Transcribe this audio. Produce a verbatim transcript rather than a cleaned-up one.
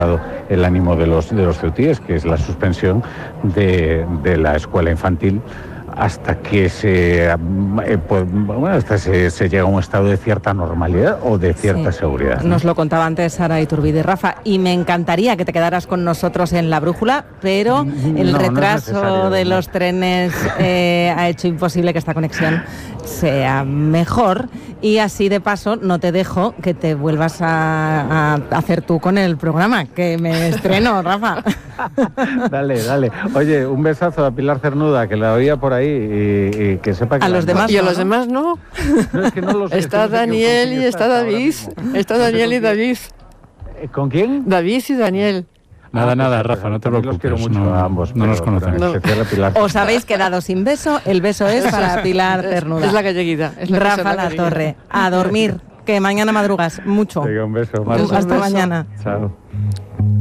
el ánimo de los, de los ceutíes, que es la suspensión de, de la escuela infantil hasta que se, eh, pues, bueno, hasta se, se llega a un estado de cierta normalidad o de cierta sí. seguridad. Nos lo contaba antes Sara Iturbide. Rafa, y me encantaría que te quedaras con nosotros en La Brújula, pero el no, retraso no de no. los trenes eh, ha hecho imposible que esta conexión sea mejor, y así de paso no te dejo que te vuelvas a, a hacer tú con el programa, que me estreno, Rafa. Dale, dale. Oye, un besazo a Pilar Cernuda, que la oía por ahí, y, y que sepa que... A los demás y a no, los ¿no? demás no. No, es que no los, Está es que no sé Daniel quién y está David. Está No sé Daniel con y quién. David. ¿Con quién? David y Daniel. Nada, Ah, nada, pues, Rafa, no te también los quiero preocupes. mucho No, a ambos. no pero- nos conocemos. pero en especial a Pilar. Os habéis quedado sin beso, el beso es para Pilar Cernuda. Es la galleguita. Es la Rafa persona La galleguita. Torre, a dormir, que mañana madrugas mucho. Venga, un beso. Beso, Hasta beso. mañana. Chao.